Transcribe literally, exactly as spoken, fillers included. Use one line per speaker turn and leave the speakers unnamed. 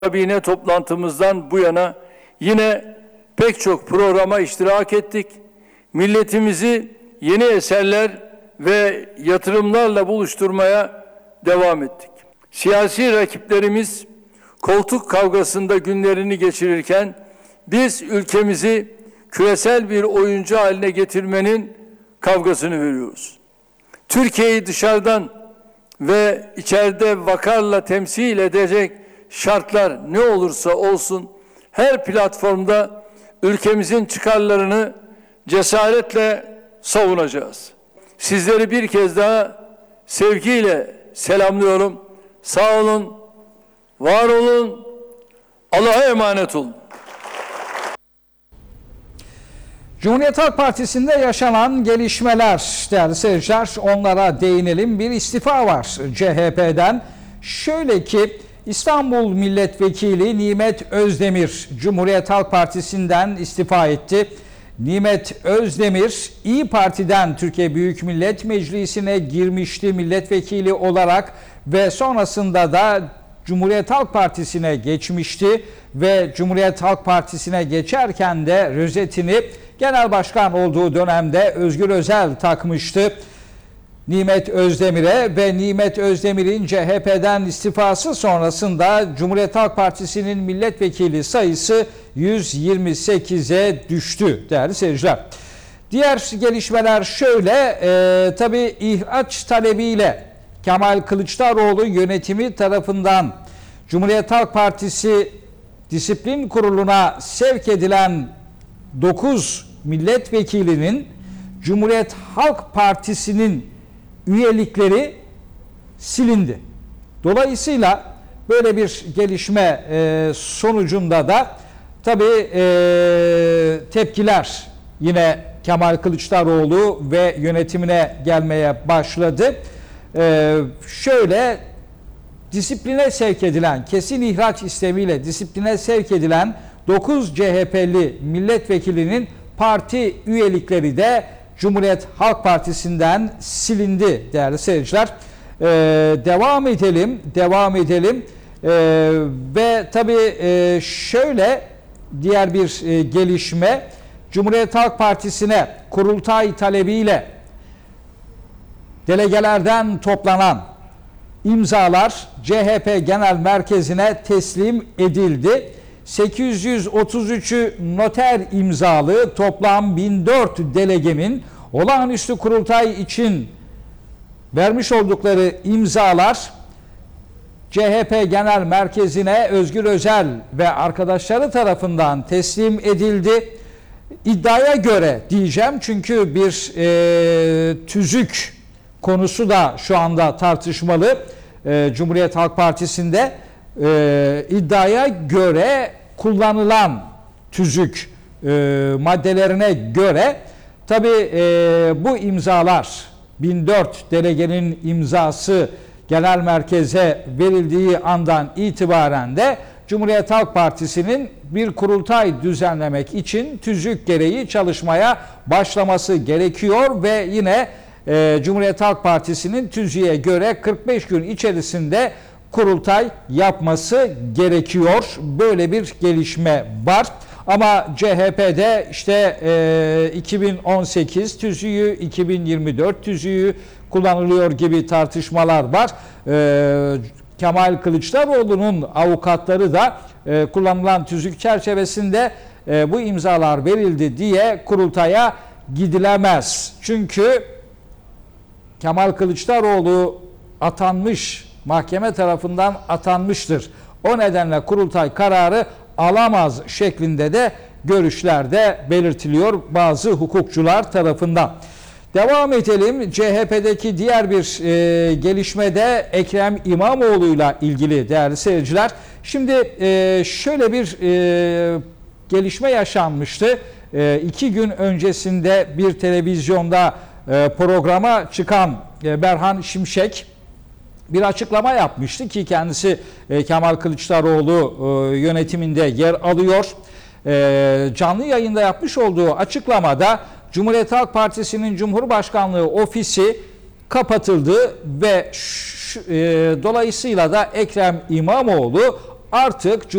kabine toplantımızdan bu yana yine pek çok programa iştirak ettik. Milletimizi yeni eserler ve yatırımlarla buluşturmaya devam ettik. Siyasi rakiplerimiz koltuk kavgasında günlerini geçirirken biz ülkemizi küresel bir oyuncu haline getirmenin kavgasını veriyoruz. Türkiye'yi dışarıdan ve içeride vakarla temsil edecek şartlar ne olursa olsun her platformda ülkemizin çıkarlarını cesaretle savunacağız. Sizleri bir kez daha sevgiyle selamlıyorum. Sağ olun, var olun, Allah'a emanet olun.
Cumhuriyet Halk Partisi'nde yaşanan gelişmeler, değerli seyirciler, onlara değinelim. Bir istifa var C H P'den. Şöyle ki İstanbul Milletvekili Nimet Özdemir Cumhuriyet Halk Partisi'nden istifa etti. Nimet Özdemir İYİ Parti'den Türkiye Büyük Millet Meclisi'ne girmişti milletvekili olarak ve sonrasında da Cumhuriyet Halk Partisi'ne geçmişti ve Cumhuriyet Halk Partisi'ne geçerken de rozetini genel başkan olduğu dönemde Özgür Özel takmıştı Nimet Özdemir'e ve Nimet Özdemir'in C H P'den istifası sonrasında Cumhuriyet Halk Partisi'nin milletvekili sayısı yüz yirmi sekize düştü değerli seyirciler. Diğer gelişmeler şöyle, e, tabii ihraç talebiyle Kemal Kılıçdaroğlu yönetimi tarafından Cumhuriyet Halk Partisi Disiplin Kurulu'na sevk edilen dokuz milletvekilinin Cumhuriyet Halk Partisi'nin üyelikleri silindi. Dolayısıyla böyle bir gelişme e, sonucunda da tabii e, tepkiler yine Kemal Kılıçdaroğlu ve yönetimine gelmeye başladı. E, şöyle disipline sevk edilen, kesin ihraç istemiyle disipline sevk edilen dokuz C H P'li milletvekilinin parti üyelikleri de Cumhuriyet Halk Partisi'nden silindi değerli seyirciler. Ee, devam edelim, devam edelim ee, ve tabii e, şöyle diğer bir e, gelişme, Cumhuriyet Halk Partisi'ne kurultay talebiyle delegelerden toplanan imzalar C H P Genel Merkezi'ne teslim edildi. sekiz yüz otuz üçü noter imzalı toplam bin dört delegenin olağanüstü kurultay için vermiş oldukları imzalar C H P Genel Merkezi'ne Özgür Özel ve arkadaşları tarafından teslim edildi. İddiaya göre diyeceğim çünkü bir e, tüzük konusu da şu anda tartışmalı e, Cumhuriyet Halk Partisi'nde. E, iddiaya göre kullanılan tüzük e, maddelerine göre tabi e, bu imzalar bin dört delegenin imzası genel merkeze verildiği andan itibaren de Cumhuriyet Halk Partisi'nin bir kurultay düzenlemek için tüzük gereği çalışmaya başlaması gerekiyor ve yine e, Cumhuriyet Halk Partisi'nin tüzüğe göre kırk beş gün içerisinde kurultay yapması gerekiyor. Böyle bir gelişme var. Ama C H P'de işte e, iki bin on sekiz tüzüğü, iki bin yirmi dört tüzüğü kullanılıyor gibi tartışmalar var. E, Kemal Kılıçdaroğlu'nun avukatları da e, kullanılan tüzük çerçevesinde e, bu imzalar verildi diye kurultaya gidilemez. Çünkü Kemal Kılıçdaroğlu atanmış, mahkeme tarafından atanmıştır. O nedenle kurultay kararı alamaz şeklinde de görüşlerde belirtiliyor bazı hukukçular tarafından. Devam edelim. C H P'deki diğer bir e, gelişme de Ekrem İmamoğlu'yla ilgili değerli seyirciler. Şimdi e, şöyle bir e, gelişme yaşanmıştı. E, iki gün öncesinde bir televizyonda e, programa çıkan e, Berhan Şimşek bir açıklama yapmıştı ki kendisi e, Kemal Kılıçdaroğlu e, yönetiminde yer alıyor. E, canlı yayında yapmış olduğu açıklamada Cumhuriyet Halk Partisi'nin Cumhurbaşkanlığı ofisi kapatıldı ve şu, e, dolayısıyla da Ekrem İmamoğlu Artık